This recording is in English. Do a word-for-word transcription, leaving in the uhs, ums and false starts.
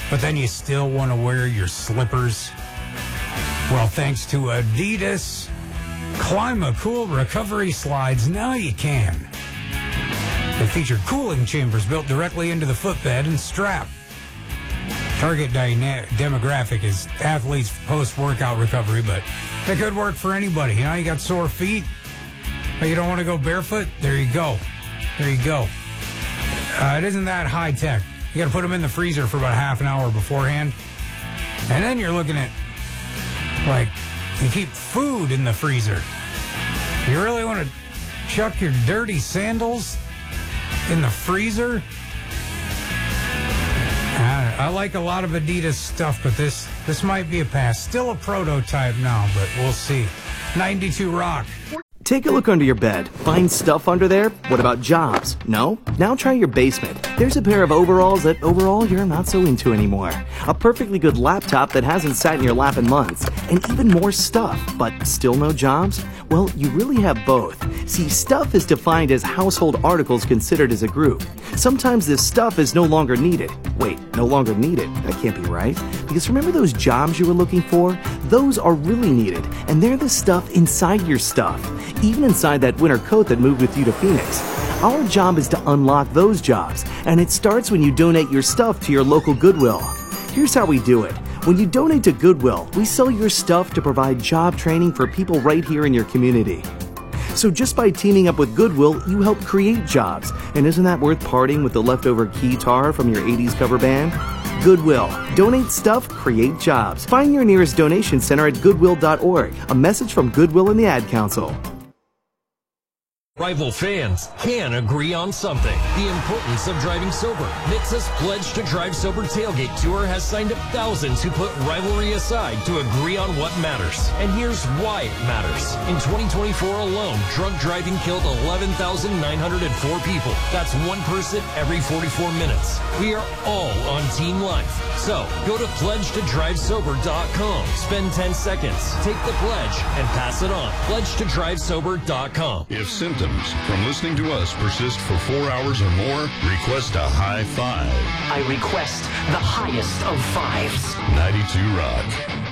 but then you still want to wear your slippers? Well, thanks to Adidas Climacool Recovery Slides, now you can. They feature cooling chambers built directly into the footbed and strap. Target dyna- demographic is athletes post-workout recovery, but it could work for anybody. You know, you got sore feet, but you don't want to go barefoot? There you go. There you go. Uh, it isn't that high-tech. You got to put them in the freezer for about half an hour beforehand. And then you're looking at, like, you keep food in the freezer. You really want to chuck your dirty sandals in the freezer? I, I like a lot of Adidas stuff, but this this might be a pass. Still a prototype now, but we'll see. ninety-two Rock. Take a look under your bed. Find stuff under there? What about jobs? No? Now try your basement. There's a pair of overalls that overall you're not so into anymore. A perfectly good laptop that hasn't sat in your lap in months. And even more stuff, but still no jobs? Well, you really have both. See, stuff is defined as household articles considered as a group. Sometimes this stuff is no longer needed. Wait, no longer needed? That can't be right. Because remember those jobs you were looking for? Those are really needed, and they're the stuff inside your stuff. Even inside that winter coat that moved with you to Phoenix. Our job is to unlock those jobs, and it starts when you donate your stuff to your local Goodwill. Here's how we do it. When you donate to Goodwill, we sell your stuff to provide job training for people right here in your community. So just by teaming up with Goodwill, you help create jobs. And isn't that worth parting with the leftover guitar from your eighties cover band? Goodwill. Donate stuff, create jobs. Find your nearest donation center at goodwill dot org. A message from Goodwill and the Ad Council. Rival fans can agree on something. The importance of driving sober. Nitsa's Pledge to Drive Sober Tailgate Tour has signed up thousands who put rivalry aside to agree on what matters. And here's why it matters. In twenty twenty-four alone, drunk driving killed eleven thousand nine hundred four people. That's one person every forty-four minutes. We are all on Team Life. So, go to pledge to drive sober dot com. Spend ten seconds, take the pledge, and pass it on. pledge to drive sober dot com. If symptoms from listening to us persist for four hours or more, request a high five. I request the highest of fives. ninety-two Rock.